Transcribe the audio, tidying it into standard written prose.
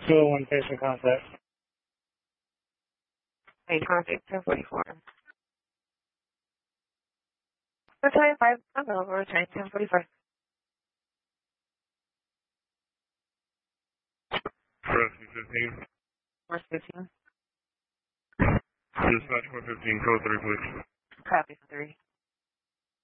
201 patient contact. Patient contact 1044. Battalion 5, I'm over, returning 1045. Rescue 15. Force 15. Dispatch 115, code 3, please. Copy 3.